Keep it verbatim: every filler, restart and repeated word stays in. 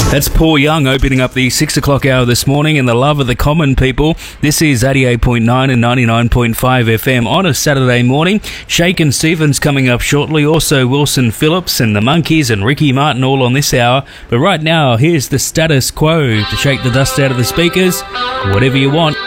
That's Paul Young opening up the six o'clock hour this morning in the love of the common people. This is eighty-eight point nine and ninety-nine point five F M on a Saturday morning. Shakin' Stevens coming up shortly. Also Wilson Phillips and the Monkeys and Ricky Martin all on this hour. But right now, here's the status quo to shake the dust out of the speakers. Whatever you want.